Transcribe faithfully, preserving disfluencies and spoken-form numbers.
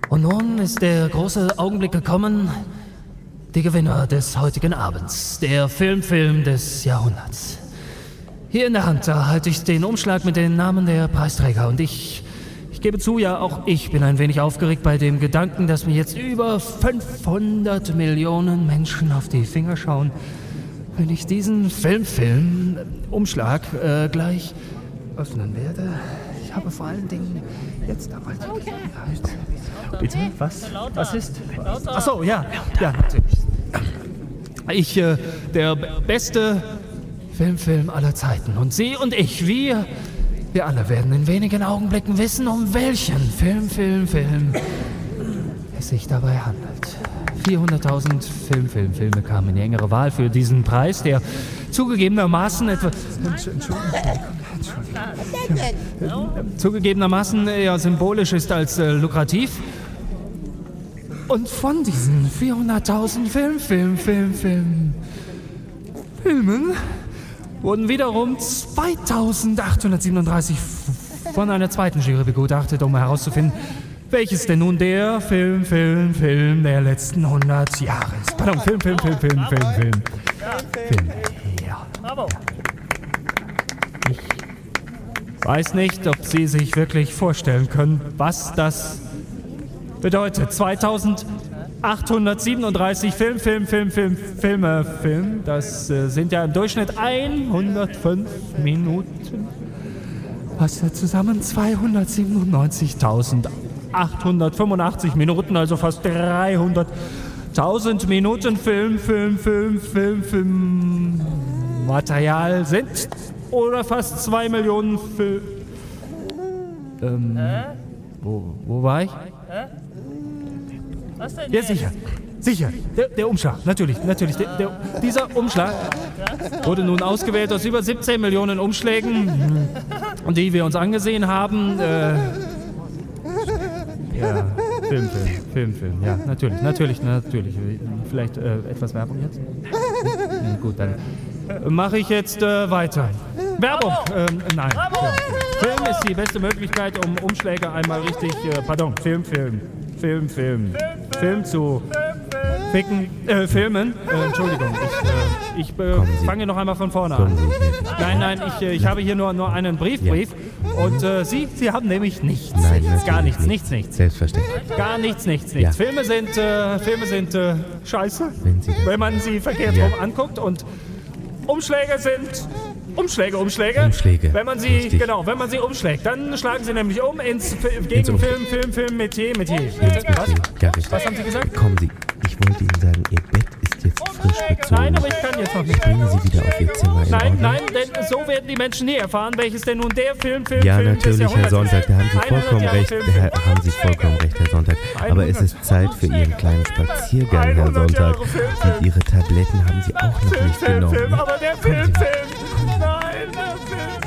Und nun ist der große Augenblick gekommen, die Gewinner des heutigen Abends, der Filmfilm des Jahrhunderts. Hier in der Hand, da halte ich den Umschlag mit den Namen der Preisträger und ich, ich gebe zu, ja, auch ich bin ein wenig aufgeregt bei dem Gedanken, dass mir jetzt über fünfhundert Millionen Menschen auf die Finger schauen, wenn ich diesen Filmfilm-Umschlag äh, gleich öffnen werde. Ich habe vor allen Dingen jetzt dabei die Gelegenheit. Bitte, was? Was ist? Ach so, ja, ja, natürlich. Ich, äh, der beste Filmfilm aller Zeiten. Und Sie und ich, wir, wir alle werden in wenigen Augenblicken wissen, um welchen Film, Film, Film es sich dabei handelt. vierhunderttausend Film, Film, Filme kamen in die engere Wahl für diesen Preis, der zugegebenermaßen etwas... Entschuldigung. Entschuldigung. Zugegebenermaßen eher symbolisch ist als äh, lukrativ. Und von diesen vierhunderttausend Film, Film, Film, Film, Filmen wurden wiederum zweitausendachthundertsiebenunddreißig von einer zweiten Jury begutachtet, um herauszufinden, welches denn nun der Film, Film, Film der letzten hundert Jahre ist. Pardon, Film, Film, Film, Film, Film, Film, Film. Ja. Ich weiß nicht, ob Sie sich wirklich vorstellen können, was das bedeutet. zweitausendachthundertsiebenunddreißig Film, Film, Film, Film, Filme, Film. Das äh, sind ja im Durchschnitt hundertfünf Minuten. Was ja zusammen zweihundertsiebenundneunzigtausendachthundertfünfundachtzig Minuten, also fast dreihunderttausend Minuten Film, Film, Film, Film, Film, Material sind. Oder fast zwei Millionen Film. Ähm, äh? wo, wo war ich? Hä? Was denn Ja, jetzt? sicher. Sicher. Der, der Umschlag, natürlich, natürlich. Der, der, dieser Umschlag wurde nun ausgewählt aus über siebzehn Millionen Umschlägen, die wir uns angesehen haben. Äh, ja, Film, Film, Film, Film. Ja, natürlich, natürlich, natürlich. Vielleicht äh, etwas Werbung jetzt? Ja, gut, dann mache ich jetzt äh, weiter. Werbung! Ähm, nein. Ja. Film ist die beste Möglichkeit, um Umschläge einmal richtig... Äh, pardon, Film, Film. Film, Film. Film zu ficken, äh, filmen. Äh, Entschuldigung, ich, äh, ich äh, fange noch einmal von vorne an. Nein, nein, ich, äh, ich habe hier nur, nur einen Briefbrief. Ja. Und äh, Sie, Sie haben nämlich nichts. Nein, nichts. Gar nichts, nichts, nichts. Selbstverständlich. Gar nichts, nichts, nichts. Ja. Filme sind, äh, Filme sind äh, scheiße, Wenn, Sie wenn man sie verkehrt Ja. rum anguckt. Und Umschläge sind... Umschläge, Umschläge. Umschläge. Wenn man sie, Richtig. genau, wenn man sie umschlägt, dann schlagen sie nämlich um ins Fi- Ins gegen Um- Film, Film, Film, Metier, Metier. Ins Metier. Ja, richtig. Was haben Sie gesagt? Kommen Sie, ich wollte Ihnen sagen, Ihr Bett ist jetzt frisch bezogen. Nein, aber ich kann jetzt noch nicht. Bringen Sie wieder auf Ihr Zimmer in Nein, Ordnung. nein, denn so werden die Menschen nie erfahren, welches denn nun der Film, Film, Ja, Film natürlich, des Herr Jahrhunderts Sonntag, da haben Sie ist. vollkommen hundert Jahre recht. Film, Da Film. haben Sie vollkommen recht, Herr Sonntag. Aber es ist Zeit für Ihren kleinen Spaziergang, Herr hundert Jahre Sonntag. Film, Und Ihre Tabletten haben Sie auch noch Film, nicht Film, genommen. Film, aber der Film, Film. Nein, der Film.